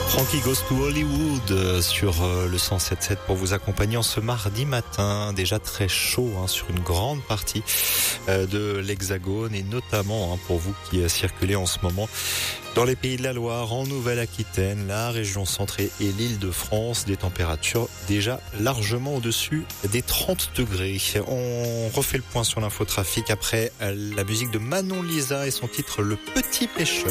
Frankie Goes to Hollywood sur le 107.7 pour vous accompagner en ce mardi matin, déjà très chaud sur une grande partie de l'Hexagone et notamment pour vous qui circulez en ce moment dans les Pays de la Loire, en Nouvelle-Aquitaine, la région centrée et l'Île-de-France, des températures déjà largement au-dessus des 30 degrés. On refait le point sur l'infotrafic après la musique de Manon Lisa et son titre Le Petit Pêcheur.